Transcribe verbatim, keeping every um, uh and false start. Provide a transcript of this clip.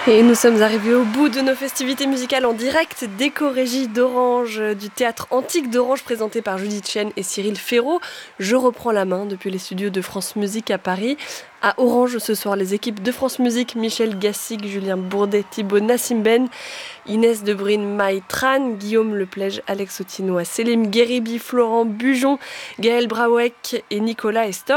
Et nous sommes arrivés au bout de nos festivités musicales en direct d'Éco-Régie d'Orange, du théâtre antique d'Orange présenté par Judith Chen et Cyril Ferraud. Je reprends la main depuis les studios de France Musique à Paris. À Orange ce soir, les équipes de France Musique, Michel Gassic, Julien Bourdet, Thibaut Nassimben, Inès Debrine, Maï Tran, Guillaume Leplège, Alex Otinois, Selim Guéribi, Florent Bujon, Gaël Brawek et Nicolas Estor.